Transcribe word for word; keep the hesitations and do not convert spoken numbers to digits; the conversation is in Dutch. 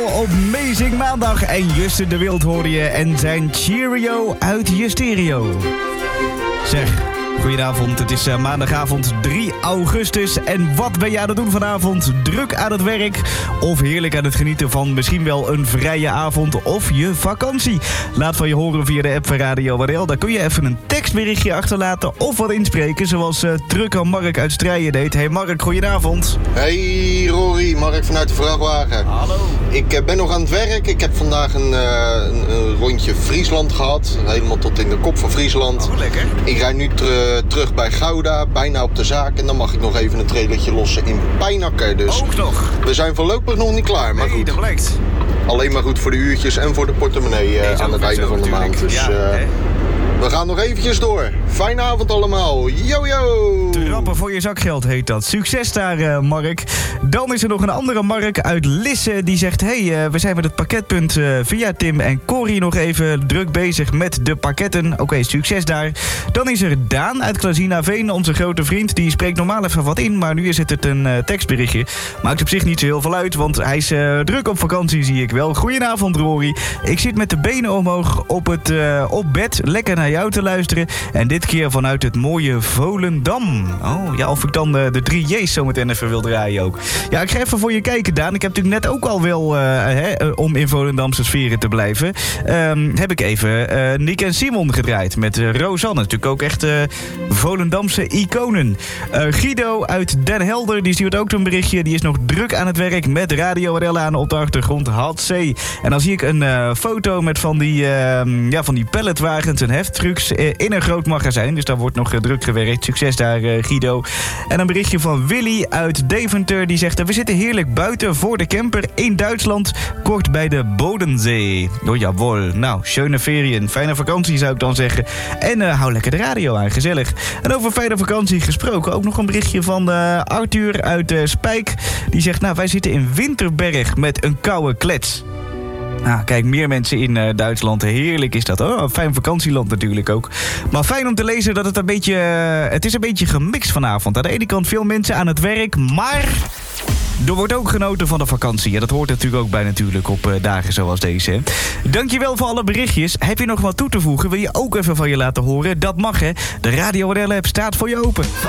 Op Amazing Maandag en Justin de Wild hoorde je en zijn Cheerio uit je stereo. Zeg, goedenavond, het is uh, maandagavond drie augustus en wat ben je aan het doen vanavond? Druk aan het werk of heerlijk aan het genieten van misschien wel een vrije avond of je vakantie? Laat van je horen via de app van Radio W R L. Daar kun je even een tekstberichtje achterlaten of wat inspreken zoals uh, Trucker Mark uit Strijen deed. Hey Mark, goedenavond. Hey Rory, Mark vanuit de vrachtwagen. Hallo. Ik uh, ben nog aan het werk. Ik heb vandaag een, uh, een, een rondje Friesland gehad. Helemaal tot in de kop van Friesland. Oh, lekker. Ik rijd nu ter, terug bij Gouda, bijna op de zaak. En dan mag ik nog even een trailertje lossen in Pijnakker. Dus ook nog. We zijn voorlopig nog niet klaar, maar nee, goed. Dat blijkt. Alleen maar goed voor de uurtjes en voor de portemonnee uh, nee, aan het einde van de natuurlijk. maand. Dus, ja, uh, we gaan nog eventjes door. Fijne avond allemaal. Yo, yo! Trappen voor je zakgeld heet dat. Succes daar, uh, Mark. Dan is er nog een andere Mark uit Lisse. Die zegt, hey, uh, we zijn met het pakketpunt uh, via Tim en Corrie nog even druk bezig met de pakketten. Oké, okay, succes daar. Dan is er Daan uit Klazinaveen, onze grote vriend. Die spreekt normaal even wat in, maar nu is het een uh, tekstberichtje. Maakt op zich niet zo heel veel uit, want hij is uh, druk op vakantie, zie ik wel. Goedenavond, Rory. Ik zit met de benen omhoog op, het, uh, op bed, lekker naar jou te luisteren. En dit keer vanuit het mooie Volendam. Oh, ja, of ik dan uh, de drie J's zo meteen even wil draaien ook. Ja, ik ga even voor je kijken, Daan. Ik heb natuurlijk net ook al wel, uh, hè, uh, om in Volendamse sferen te blijven, um, heb ik even uh, Nick en Simon gedraaid met uh, Rosanne. Natuurlijk ook echt uh, Volendamse iconen. Uh, Guido uit Den Helder, die stuurt ook een berichtje. Die is nog druk aan het werk met Radio W R L aan op de achtergrond. Had C. En dan zie ik een uh, foto met van die, uh, ja, van die palletwagens en heftrucks uh, in een groot magazijn. Dus daar wordt nog uh, druk gewerkt. Succes daar, uh, Guido. En een berichtje van Willy uit Deventer. Die zegt, uh, we zitten heerlijk buiten voor de camper in Duitsland. Kort bij de Bodensee. Oh jawel. Nou, schöne ferien. Fijne vakantie zou ik dan zeggen. En uh, hou lekker de radio aan. Gezellig. En over fijne vakantie gesproken. Ook nog een berichtje van uh, Arthur uit uh, Spijk. Die zegt, nou, wij zitten in Winterberg met een koude klets. Nou, kijk, meer mensen in uh, Duitsland. Heerlijk is dat. Oh, een fijn vakantieland natuurlijk ook. Maar fijn om te lezen dat het een beetje... Uh, het is een beetje gemixt vanavond. Aan de ene kant veel mensen aan het werk, maar... er wordt ook genoten van de vakantie. Ja, dat hoort natuurlijk ook bij natuurlijk op uh, dagen zoals deze. Hè. Dankjewel voor alle berichtjes. Heb je nog wat toe te voegen? Wil je ook even van je laten horen? Dat mag, hè. De Radio W R L app staat voor je open.